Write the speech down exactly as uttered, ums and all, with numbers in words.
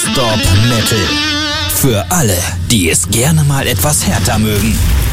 Stop Metal. Für alle, die es gerne mal etwas härter mögen.